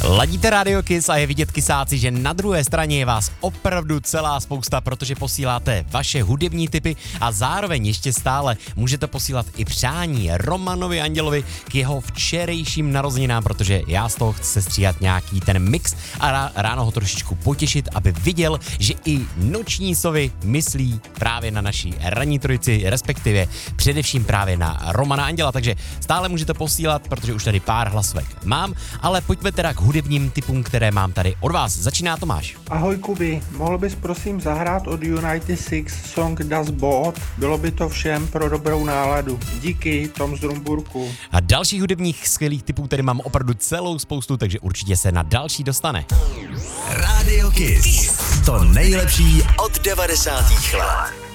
Ladíte Radio Kiss a je vidět, kysáci, že na druhé straně je vás opravdu celá spousta, protože posíláte vaše hudební tipy a zároveň ještě stále můžete posílat i přání Romanovi Andělovi k jeho včerejším narozeninám, protože já z toho chci sestříhat nějaký ten mix a ráno ho trošičku potěšit, aby viděl, že i noční sovy myslí právě na naší ranní trojici, respektive především právě na Romana Anděla, takže stále můžete posílat, protože už tady pár hlasovek mám, ale pojďme teda k hudebním tipům, které mám tady od vás. Začíná Tomáš. Ahoj Kuby, mohl bys prosím zahrát od United Six song Das Boot? Bylo by to všem pro dobrou náladu. Díky, Tom z Rumburku. A dalších hudebních skvělých tipů tady mám opravdu celou spoustu, takže určitě se na další dostane. Radio Kiss. To nejlepší od 90. let.